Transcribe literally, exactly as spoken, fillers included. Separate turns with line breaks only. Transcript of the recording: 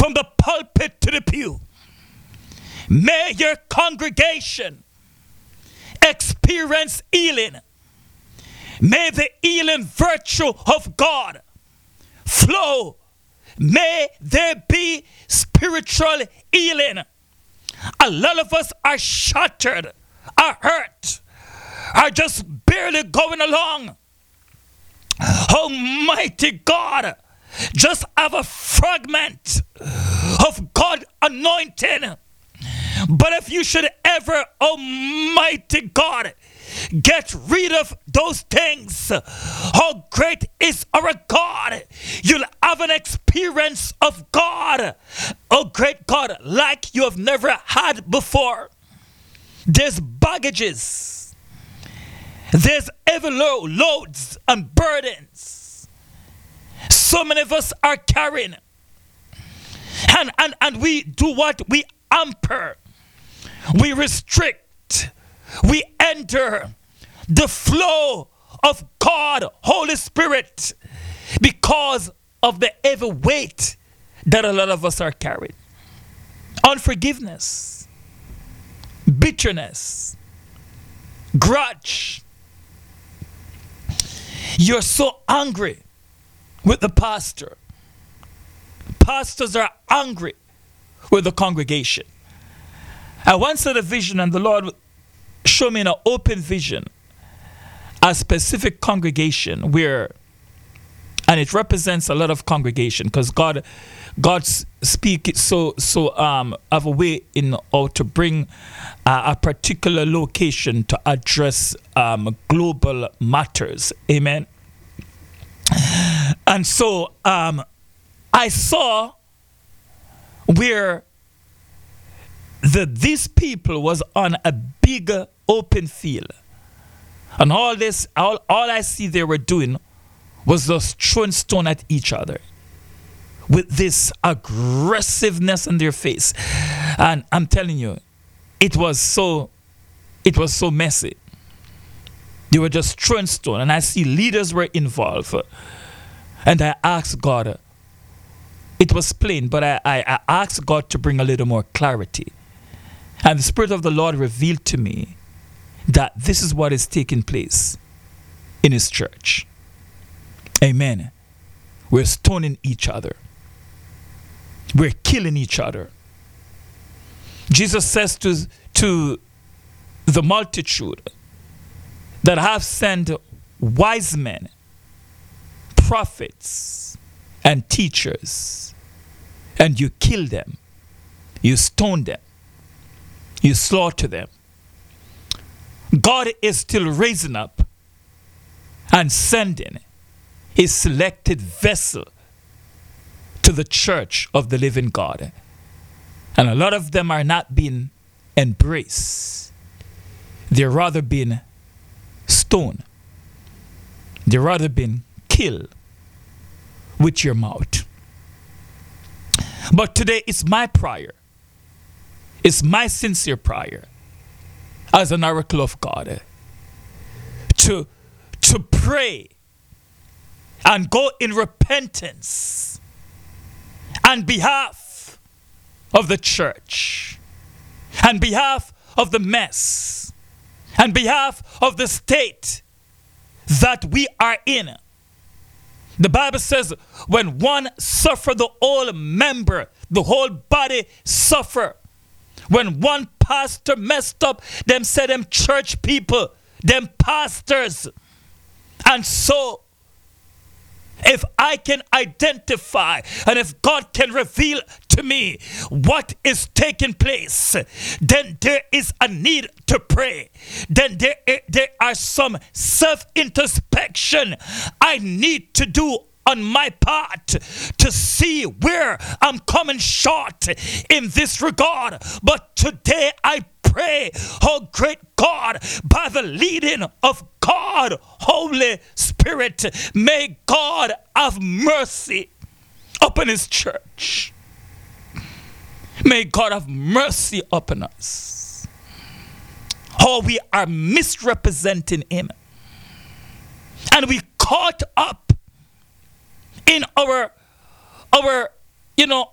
from the pulpit to the pew. May your congregation experience healing. May the healing virtue of God flow. May there be spiritual healing. A lot of us are shattered, are hurt, are just barely going along. Almighty God, just have a fragment of God anointing. But if you should ever, Almighty God, get rid of those things, how great is our God. You'll have an experience of God, oh great God, like you have never had before. There's baggages. There's heavy lo- loads and burdens. So many of us are carrying. And, and, and we do what? We hamper. We restrict. We enter the flow of God, Holy Spirit, because of the heavy weight that a lot of us are carrying. Unforgiveness, bitterness, grudge. You're so angry with the pastor. Pastors are angry with the congregation. I once had a vision, and the Lord showed me in an open vision a specific congregation where, and it represents a lot of congregation, because God, God speak it so so um have a way in how to bring uh, a particular location to address um global matters. Amen. And so um I saw where the these people was on a big open field, and all this all, all I see they were doing was just throwing stone at each other with this aggressiveness in their face. And I'm telling you, it was so it was so messy. They were just throwing stone, and I see leaders were involved. And I asked God, it was plain, but I, I, I asked God to bring a little more clarity. And the Spirit of the Lord revealed to me that this is what is taking place in His church. Amen. We're stoning each other. We're killing each other. Jesus says to, to the multitude that have sent wise men, prophets, and teachers, and you kill them, you stone them, you slaughter them. God is still raising up and sending His selected vessel to the church of the living God. And a lot of them are not being embraced. They're rather being stoned. They're rather being killed with your mouth. But today it's my prayer. It's my sincere prayer as an oracle of God to, to pray and go in repentance on behalf of the church, on behalf of the mess, on behalf of the state that we are in. The Bible says when one suffer, the whole member, the whole body suffer. When one pastor messed up, them said them church people, them pastors. And so, if I can identify and if God can reveal to me what is taking place, then there is a need to pray. Then there, there are some self-introspection I need to do on my part to see where I'm coming short in this regard. But today I pray, oh great God, by the leading of God, Holy Spirit, may God have mercy upon His church. May God have mercy upon us. Oh, we are misrepresenting Him. And we caught up in our, our, you know,